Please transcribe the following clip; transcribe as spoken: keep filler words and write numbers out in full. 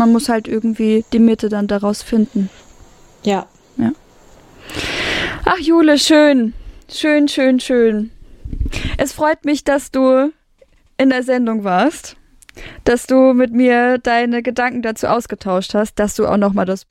man muss halt irgendwie die Mitte dann daraus finden. Ja. Ja. Ach, Jule, schön. Schön, schön, schön. Es freut mich, dass du in der Sendung warst, dass du mit mir deine Gedanken dazu ausgetauscht hast, dass du auch nochmal das